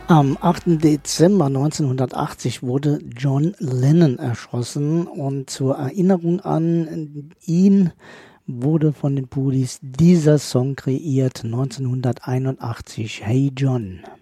Am 8. Dezember 1980 wurde John Lennon erschossen und zur Erinnerung an ihn wurde von den Police dieser Song kreiert, 1981, Hey John.